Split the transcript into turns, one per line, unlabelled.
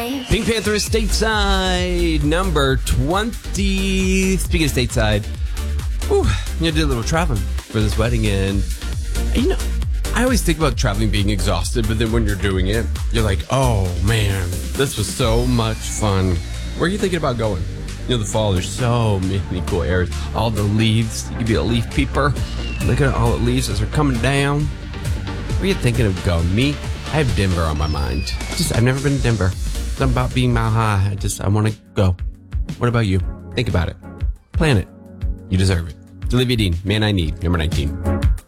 Pink Panther is stateside, number 20. Speaking of stateside, did a little traveling for this wedding, and I always think about traveling being exhausted, but then when you're doing it, you're like, oh man, this was so much fun. Where are you thinking about going? The fall, there's so many cool areas. All the leaves, you can be a leaf peeper. Look at all the leaves as they're coming down. Where are you thinking of going? Me, I have Denver on my mind. I've never been to Denver. Something about being Mile High. I want to go. What about you? Think about it. Plan it. You deserve it. Olivia Dean, Man I Need, number 19.